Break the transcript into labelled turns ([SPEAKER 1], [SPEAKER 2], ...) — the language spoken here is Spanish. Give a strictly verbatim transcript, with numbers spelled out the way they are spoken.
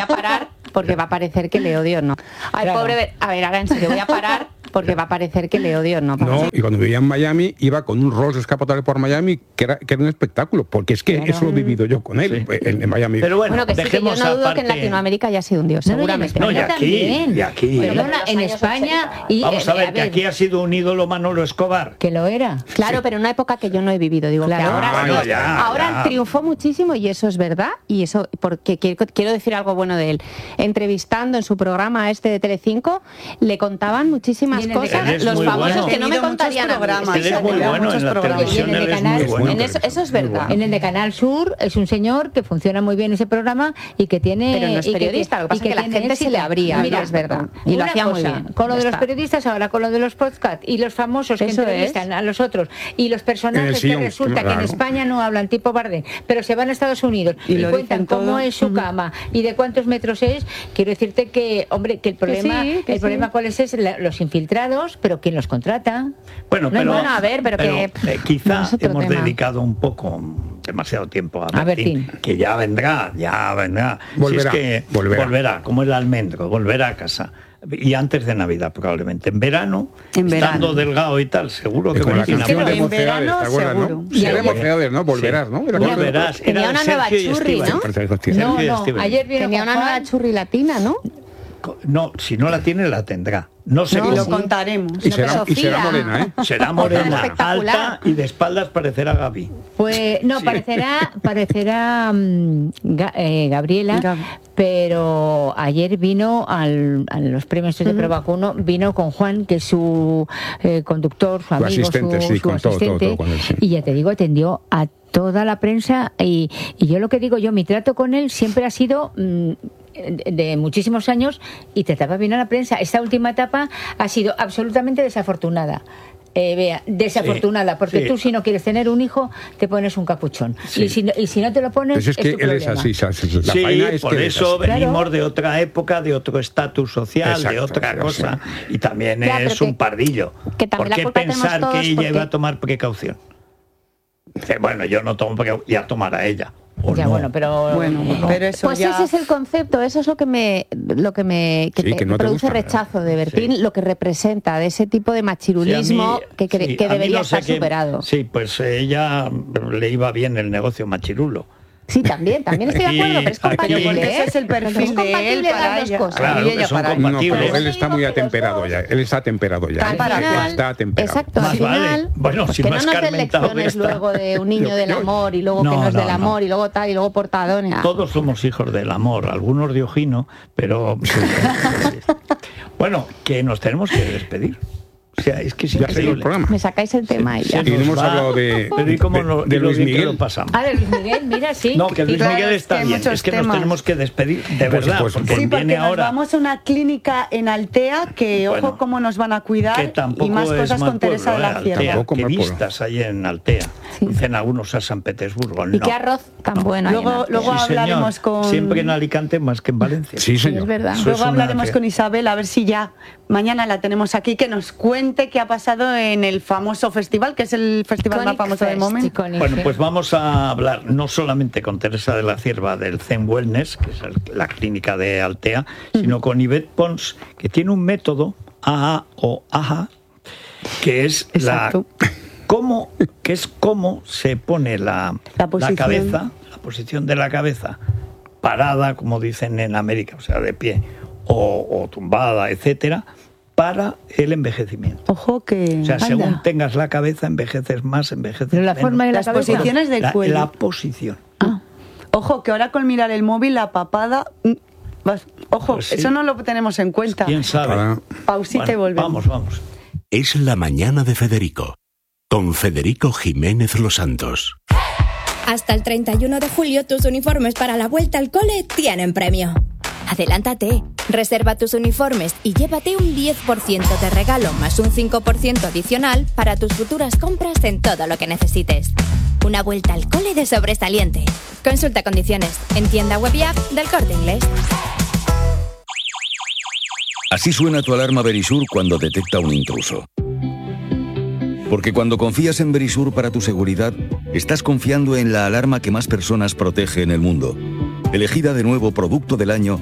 [SPEAKER 1] a parar porque va a parecer que le odio, ¿no? Ay, claro. Pobre, a ver, ahora en serio, voy a parar porque va a parecer que le odio, ¿no?
[SPEAKER 2] No, y cuando vivía en Miami, iba con un Rolls descapotable por Miami, que era, que era un espectáculo, porque es que claro. eso lo he vivido yo con él, sí. en, en Miami.
[SPEAKER 1] Pero bueno, bueno que sí, que yo no dudo aparte... que en Latinoamérica haya sido un dios, no, seguramente.
[SPEAKER 3] No, y aquí, y aquí.
[SPEAKER 4] Pero no, en España... Y,
[SPEAKER 3] Vamos a ver, a ver, que aquí ha sido un ídolo Manolo Escobar.
[SPEAKER 4] Que lo era.
[SPEAKER 1] Claro, sí. pero en una época que yo no he vivido, digo, claro. que ahora, ah, bueno, ya, ahora ya. triunfó muchísimo y eso es verdad, y eso, porque quiero, quiero decir algo bueno de él. Entrevistando en su programa este de Telecinco, le contaban muchísimas cosas, los famosos bueno. que no me contarían
[SPEAKER 3] programas. Él es muy bueno en la televisión, él es muy bueno.
[SPEAKER 1] En eso, eso es verdad.
[SPEAKER 4] En el de Canal Sur es un señor que funciona muy bien ese programa y que tiene...
[SPEAKER 1] Pero no es periodista, lo que pasa es que la gente se le abría, mira, es verdad. Y lo hacía muy bien.
[SPEAKER 4] Con lo de los periodistas, ahora con lo de los podcasts y los famosos que entrevistan a los otros y los personajes que resulta que en España no hablan tipo Bardem, pero se van a Estados Unidos y cuentan cómo es su cama y de cuántos metros es. Quiero decirte que, hombre, que el problema, el problema cuál es, es los infiltrados, pero ¿quién los contrata?
[SPEAKER 3] Bueno,
[SPEAKER 1] no,
[SPEAKER 3] pero,
[SPEAKER 1] bueno, a ver, pero, pero
[SPEAKER 3] que eh, quizá no hemos tema. dedicado un poco, demasiado tiempo a, a Bertín, Bertín, que ya vendrá, ya vendrá.
[SPEAKER 2] Volverá,
[SPEAKER 3] si es que
[SPEAKER 2] volverá.
[SPEAKER 3] volverá, como el almendro, volverá a casa. Y antes de Navidad probablemente. En verano,
[SPEAKER 1] en
[SPEAKER 3] estando
[SPEAKER 1] verano.
[SPEAKER 3] delgado y tal, seguro que
[SPEAKER 2] con la
[SPEAKER 3] Bertín
[SPEAKER 2] canción de
[SPEAKER 1] en verano,
[SPEAKER 2] ¿te acuerdas,
[SPEAKER 1] seguro.
[SPEAKER 2] no? Sí, de Mocedades, ¿no? Volverás, ¿no?
[SPEAKER 3] Era Volverás.
[SPEAKER 1] Tenía una nueva churri, ¿no?
[SPEAKER 4] No, no, ayer vino
[SPEAKER 1] Tenía una nueva churri latina, ¿no?
[SPEAKER 3] No, si no la tiene, la tendrá. No sé
[SPEAKER 1] no,
[SPEAKER 3] cómo.
[SPEAKER 1] Lo contaremos.
[SPEAKER 2] Y será, y será morena, ¿eh?
[SPEAKER 3] Será morena, alta y de espaldas parecerá Gaby.
[SPEAKER 4] Pues no, sí. parecerá parecerá um, Ga, eh, Gabriela, Gab. Pero ayer vino al, a los premios de uh-huh. Provacuno, vino con Juan, que es su eh, conductor, su amigo, su asistente, su,
[SPEAKER 2] sí,
[SPEAKER 4] su
[SPEAKER 2] con
[SPEAKER 4] asistente,
[SPEAKER 2] todo, todo, todo con él, sí.
[SPEAKER 4] Y ya te digo, atendió a toda la prensa y, y yo lo que digo, yo mi trato con él siempre ha sido... Mmm, de muchísimos años y trataba bien a la prensa. Esta última etapa ha sido absolutamente desafortunada. Eh, vea, desafortunada, sí, porque sí. tú si no quieres tener un hijo te pones un capuchón sí. y, si, y si no te lo pones
[SPEAKER 2] pues es que
[SPEAKER 4] es tu
[SPEAKER 2] él
[SPEAKER 4] problema.
[SPEAKER 2] es así, la
[SPEAKER 3] sí,
[SPEAKER 2] es
[SPEAKER 3] por
[SPEAKER 2] que
[SPEAKER 3] eso
[SPEAKER 2] es
[SPEAKER 3] venimos
[SPEAKER 4] claro.
[SPEAKER 3] de otra época, de otro estatus social, exacto, de otra cosa sí. y también ya, es un que, pardillo.
[SPEAKER 1] Que
[SPEAKER 3] ¿Por qué pensar que ella porque... iba a tomar precaución? Dice, bueno, yo no tomo precaución, ya tomará ella.
[SPEAKER 4] Ya,
[SPEAKER 3] no.
[SPEAKER 4] bueno, pero,
[SPEAKER 1] bueno,
[SPEAKER 4] no.
[SPEAKER 1] pero eso pues ya... ese es el concepto, eso es lo que me lo que me que
[SPEAKER 2] sí,
[SPEAKER 1] te,
[SPEAKER 2] que no te
[SPEAKER 1] produce
[SPEAKER 2] gusta,
[SPEAKER 1] rechazo de Bertín, sí. lo que representa de ese tipo de machirulismo sí, mí, que, que, sí, que debería no estar que, superado.
[SPEAKER 3] Sí, pues ella le iba bien el negocio machirulo.
[SPEAKER 1] Sí, también, también estoy de acuerdo, pero es compatible,
[SPEAKER 5] porque
[SPEAKER 1] ¿eh?
[SPEAKER 5] ese es el perfil de él para ella.
[SPEAKER 1] Cosas.
[SPEAKER 3] Claro,
[SPEAKER 5] y ella para
[SPEAKER 2] no, pero él está muy atemperado ya, él está atemperado ya.
[SPEAKER 1] Al final,
[SPEAKER 2] está atemperado.
[SPEAKER 1] Exacto, al final,
[SPEAKER 3] vale. Bueno,
[SPEAKER 1] pues
[SPEAKER 3] si
[SPEAKER 1] que
[SPEAKER 3] no
[SPEAKER 1] no nos den lecciones luego de un niño del amor y luego
[SPEAKER 3] no,
[SPEAKER 1] que no es
[SPEAKER 3] no,
[SPEAKER 1] del amor
[SPEAKER 3] no.
[SPEAKER 1] y luego tal y luego portadona.
[SPEAKER 3] Todos somos hijos del amor, algunos de Ojino, pero... Bueno, que nos tenemos que despedir. O sea, es que es
[SPEAKER 2] ya el programa.
[SPEAKER 1] Me sacáis el tema
[SPEAKER 2] sí,
[SPEAKER 1] y ya.
[SPEAKER 2] Y hemos hablado de,
[SPEAKER 3] pero ¿y cómo no,
[SPEAKER 2] de, de Luis Miguel.
[SPEAKER 3] Lo pasamos?
[SPEAKER 4] Ah, de Luis Miguel, mira, sí.
[SPEAKER 3] No, que Luis
[SPEAKER 5] claro,
[SPEAKER 3] Miguel está
[SPEAKER 5] es que
[SPEAKER 3] bien. Es que
[SPEAKER 5] temas.
[SPEAKER 3] nos tenemos que despedir, de
[SPEAKER 2] pues,
[SPEAKER 3] verdad,
[SPEAKER 2] pues,
[SPEAKER 3] porque
[SPEAKER 5] sí, porque
[SPEAKER 3] viene
[SPEAKER 5] nos
[SPEAKER 3] ahora.
[SPEAKER 5] vamos a una clínica en Altea que,
[SPEAKER 3] bueno,
[SPEAKER 5] ojo, cómo nos van a cuidar
[SPEAKER 3] y
[SPEAKER 5] más cosas con Teresa
[SPEAKER 3] pueblo,
[SPEAKER 5] de la
[SPEAKER 3] eh,
[SPEAKER 5] Cierva.
[SPEAKER 3] Altea, que vistas ahí en Altea. Sí. Dicen algunos a San Petersburgo.
[SPEAKER 1] Y
[SPEAKER 3] no.
[SPEAKER 1] qué arroz tan
[SPEAKER 3] no.
[SPEAKER 1] bueno.
[SPEAKER 5] Luego, luego
[SPEAKER 3] sí,
[SPEAKER 5] hablaremos
[SPEAKER 3] señor.
[SPEAKER 5] con...
[SPEAKER 3] Siempre en Alicante más que en Valencia.
[SPEAKER 2] Sí, señor.
[SPEAKER 1] Sí, es verdad.
[SPEAKER 5] Luego
[SPEAKER 3] es
[SPEAKER 5] hablaremos
[SPEAKER 3] una...
[SPEAKER 5] con Isabel a ver si ya mañana la tenemos aquí, que nos cuente qué ha pasado en el famoso festival, que es el festival
[SPEAKER 1] Iconic
[SPEAKER 5] más famoso
[SPEAKER 1] Fest,
[SPEAKER 5] del momento.
[SPEAKER 4] Iconic.
[SPEAKER 3] Bueno, pues vamos a hablar no solamente con Teresa de la Cierva del Zen Wellness, que es el, la clínica de Altea, sino con Ivette Pons, que tiene un método A A o A H A, que es
[SPEAKER 5] Exacto.
[SPEAKER 3] la cómo que es cómo se pone la,
[SPEAKER 5] la,
[SPEAKER 3] la cabeza, la posición de la cabeza parada, como dicen en América, o sea, de pie o, o tumbada, etcétera, para el envejecimiento.
[SPEAKER 5] Ojo que...
[SPEAKER 3] O sea,
[SPEAKER 5] anda.
[SPEAKER 3] según tengas la cabeza, envejeces más, envejeces
[SPEAKER 4] Pero la
[SPEAKER 3] menos.
[SPEAKER 4] forma de la
[SPEAKER 5] Las
[SPEAKER 4] cabeza.
[SPEAKER 5] posiciones del
[SPEAKER 3] la,
[SPEAKER 5] cuello.
[SPEAKER 3] la posición.
[SPEAKER 5] Ah. Ojo, que ahora con mirar el móvil, la papada... Vas, ojo,
[SPEAKER 3] Pues sí.
[SPEAKER 5] eso no lo tenemos en cuenta.
[SPEAKER 3] ¿Quién sabe?
[SPEAKER 2] Para...
[SPEAKER 5] Pausita
[SPEAKER 3] Bueno,
[SPEAKER 5] y volvemos.
[SPEAKER 3] Vamos, vamos.
[SPEAKER 6] Es la mañana de Federico, con Federico Jiménez Los Santos.
[SPEAKER 7] Hasta el treinta y uno de julio tus uniformes para la vuelta al cole tienen premio. Adelántate, reserva tus uniformes y llévate un diez por ciento de regalo más un cinco por ciento adicional para tus futuras compras en todo lo que necesites. Una vuelta al cole de sobresaliente. Consulta condiciones en tienda web y app del Corte Inglés.
[SPEAKER 8] Así suena tu alarma Verisur cuando detecta un intruso. Porque cuando confías en Verisur para tu seguridad, estás confiando en la alarma que más personas protege en el mundo. Elegida de nuevo Producto del Año